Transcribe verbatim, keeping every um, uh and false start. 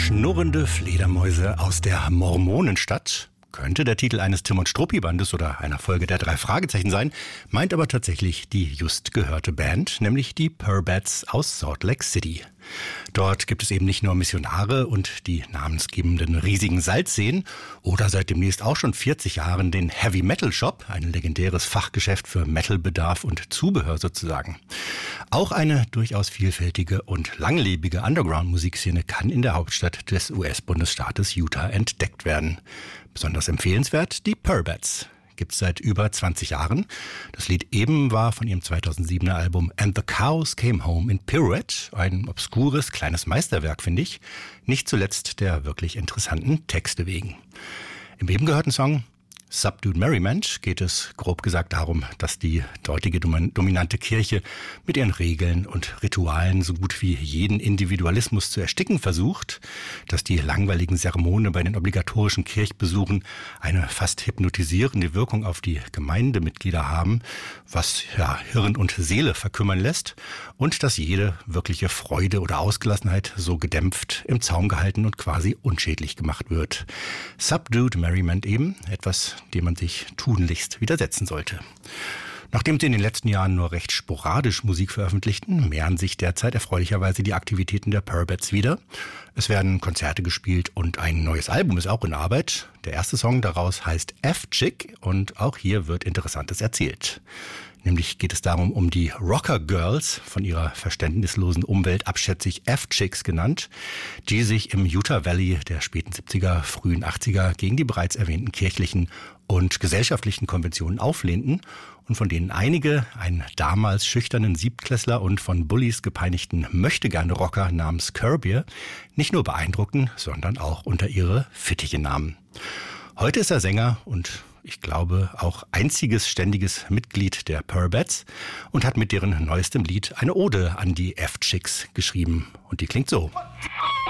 Schnurrende Fledermäuse aus der Mormonenstadt. Könnte der Titel eines Tim und Struppi-Bandes oder einer Folge der drei Fragezeichen sein, meint aber tatsächlich die just gehörte Band, nämlich die Purbats aus Salt Lake City. Dort gibt es eben nicht nur Missionare und die namensgebenden riesigen Salzseen oder seit demnächst auch schon vierzig Jahren den Heavy Metal Shop, ein legendäres Fachgeschäft für Metalbedarf und Zubehör sozusagen. Auch eine durchaus vielfältige und langlebige Underground-Musikszene kann in der Hauptstadt des U S-Bundesstaates Utah entdeckt werden. Besonders empfehlenswert die Purbats. Gibt's seit über zwanzig Jahren. Das Lied eben war von ihrem zweitausendsiebener Album And the Cows Came Home in Pirouette. Ein obskures, kleines Meisterwerk, finde ich. Nicht zuletzt der wirklich interessanten Texte wegen. Im eben gehörten Song Subdued Merriment geht es grob gesagt darum, dass die dortige dominante Kirche mit ihren Regeln und Ritualen so gut wie jeden Individualismus zu ersticken versucht, dass die langweiligen Zeremonien bei den obligatorischen Kirchbesuchen eine fast hypnotisierende Wirkung auf die Gemeindemitglieder haben, was ja Hirn und Seele verkümmern lässt, und dass jede wirkliche Freude oder Ausgelassenheit so gedämpft im Zaum gehalten und quasi unschädlich gemacht wird. Subdued Merriment eben, etwas, dem man sich tunlichst widersetzen sollte. Nachdem sie in den letzten Jahren nur recht sporadisch Musik veröffentlichten, mehren sich derzeit erfreulicherweise die Aktivitäten der Purbats wieder. Es werden Konzerte gespielt und ein neues Album ist auch in Arbeit. Der erste Song daraus heißt F-Chick und auch hier wird Interessantes erzählt. Nämlich geht es darum, um die Rocker Girls, von ihrer verständnislosen Umwelt abschätzig F-Chicks genannt, die sich im Utah Valley der späten siebziger, frühen achtziger gegen die bereits erwähnten kirchlichen und gesellschaftlichen Konventionen auflehnten und von denen einige einen damals schüchternen Siebtklässler und von Bullies gepeinigten Möchtegern-Rocker namens Curbier nicht nur beeindruckten, sondern auch unter ihre Fittiche nahmen. Heute ist er Sänger und ich glaube auch einziges ständiges Mitglied der Purbats und hat mit deren neuestem Lied eine Ode an die F-Chicks geschrieben. Und die klingt so.